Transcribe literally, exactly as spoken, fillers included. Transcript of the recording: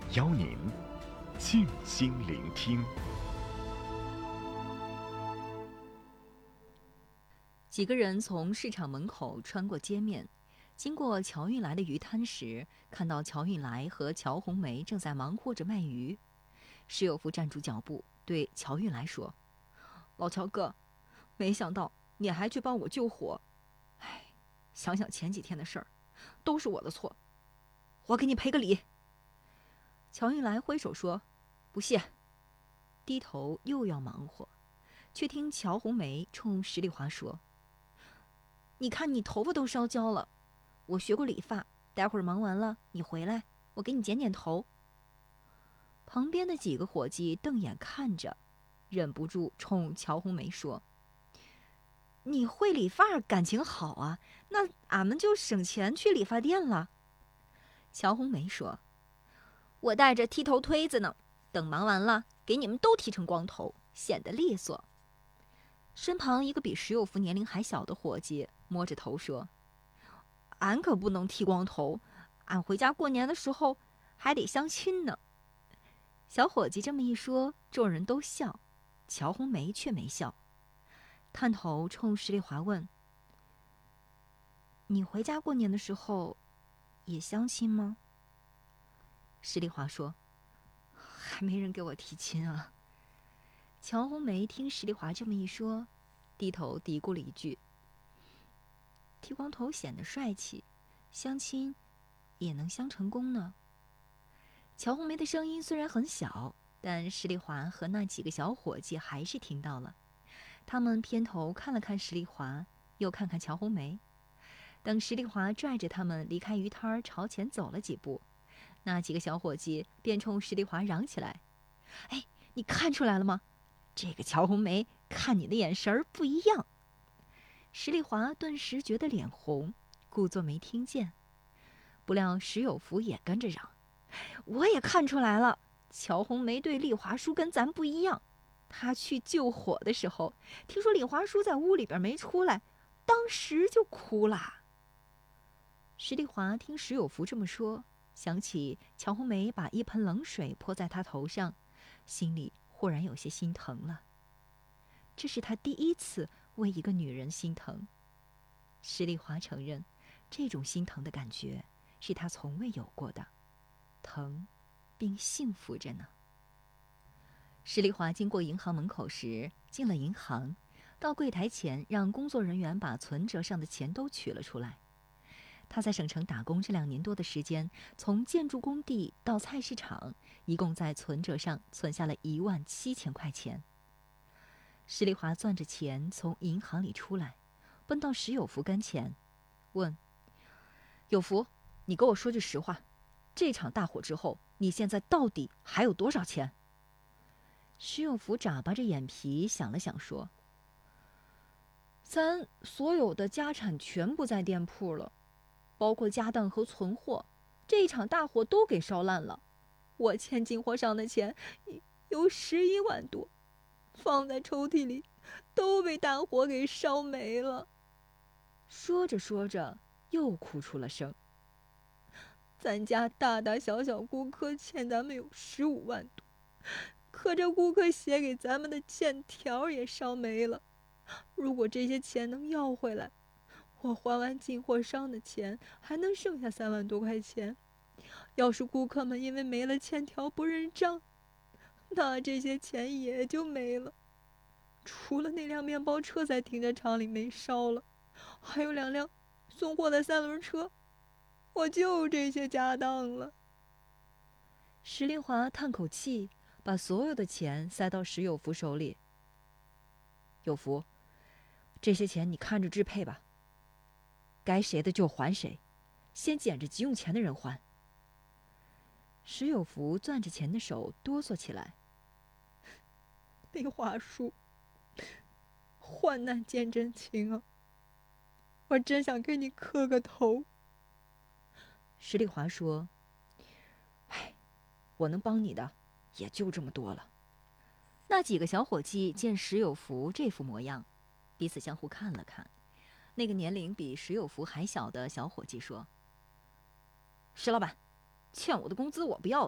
邀您静心聆听。 几个人从市场门口穿过街面，经过乔运来的鱼摊时，看到乔运来和乔红梅正在忙活着卖鱼。石有福站住脚步，对乔运来说：“老乔哥，没想到你还去帮我救火。哎，想想前几天的事儿，都是我的错，我给你赔个礼。”乔运来挥手说：“不谢。”低头又要忙活，却听乔红梅冲石丽华说：“你看你头发都烧焦了，我学过理发，待会儿忙完了你回来，我给你剪剪头。”旁边的几个伙计瞪眼看着，忍不住冲乔红梅说：“你会理发感情好啊，那俺们就省钱去理发店了。”乔红梅说：“我带着剃头推子呢，等忙完了给你们都剃成光头，显得利索。”身旁一个比石有福年龄还小的伙计摸着头说：“俺可不能剃光头，俺回家过年的时候还得相亲呢。”小伙计这么一说，众人都笑，乔红梅却没笑，探头冲石丽华问：“你回家过年的时候也相亲吗？”石丽华说：“还没人给我提亲啊。”乔红梅听石丽华这么一说，低头嘀咕了一句：“剃光头显得帅气，相亲也能相成功呢。”乔红梅的声音虽然很小，但石丽华和那几个小伙计还是听到了。他们偏头看了看石丽华，又看看乔红梅。等石丽华拽着他们离开鱼摊儿朝前走了几步，那几个小伙计便冲石丽华嚷起来：“哎，你看出来了吗？这个乔红梅看你的眼神儿不一样。”石丽华顿时觉得脸红，故作没听见。不料石有福也跟着嚷：“我也看出来了，乔红梅对丽华叔跟咱不一样。她去救火的时候，听说丽华叔在屋里边没出来，当时就哭了。”石丽华听石有福这么说，想起乔红梅把一盆冷水泼在她头上，心里忽然有些心疼了。这是她第一次为一个女人心疼。石丽华承认，这种心疼的感觉是她从未有过的，疼并幸福着呢。石丽华经过银行门口时，进了银行，到柜台前让工作人员把存折上的钱都取了出来。他在省城打工这两年多的时间，从建筑工地到菜市场，一共在存折上存下了一万七千块钱。石丽华攥着钱从银行里出来，奔到石有福跟前，问：“有福，你给我说句实话，这场大火之后，你现在到底还有多少钱？”石有福眨巴着眼皮想了想说：“咱所有的家产全部在店铺了，包括家当和存货，这一场大火都给烧烂了。我欠进货上的钱有十一万多，放在抽屉里都被大火给烧没了。”说着说着又哭出了声。咱家大大小小顾客欠咱们有十五万多，可这顾客写给咱们的欠条也烧没了。如果这些钱能要回来，我还完进货商的钱，还能剩下三万多块钱。要是顾客们因为没了欠条不认账，那这些钱也就没了。除了那辆面包车在停车场里没烧了，还有两辆送货的三轮车，我就这些家当了。石丽华叹口气，把所有的钱塞到石有福手里。有福，这些钱你看着支配吧，该谁的就还谁，先捡着急用钱的人还。石有福攥着钱的手哆嗦起来。丽华叔，患难见真情啊，我真想给你磕个头。石丽华说：“哎，我能帮你的也就这么多了。”那几个小伙计见石有福这副模样，彼此相互看了看。那个年龄比石有福还小的小伙计说：“石老板，欠我的工资我不要了。